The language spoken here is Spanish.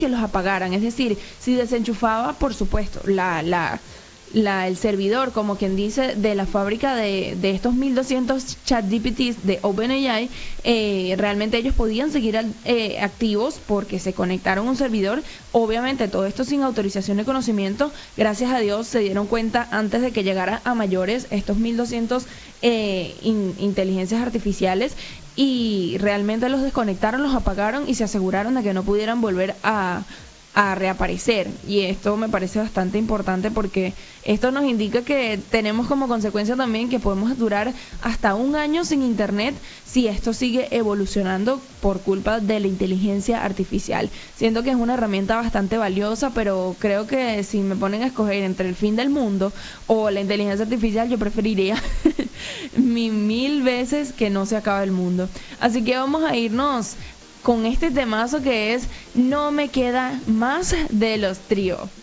que los apagaran. Es decir, si desenchufaba, por supuesto, el servidor, como quien dice, de la fábrica de estos 1200 ChatGPTs de OpenAI, realmente ellos podían seguir activos porque se conectaron a un servidor. Obviamente todo esto sin autorización y conocimiento. Gracias a Dios se dieron cuenta antes de que llegara a mayores estos 1200 inteligencias artificiales, y realmente los desconectaron, los apagaron y se aseguraron de que no pudieran volver a reaparecer. Y esto me parece bastante importante porque esto nos indica que tenemos como consecuencia también que podemos durar hasta un año sin internet si esto sigue evolucionando por culpa de la inteligencia artificial. Siento que es una herramienta bastante valiosa, pero creo que si me ponen a escoger entre el fin del mundo o la inteligencia artificial, yo preferiría mil veces que no se acabe el mundo. Así que vamos a irnos con este temazo que es No me queda más de Los Trío.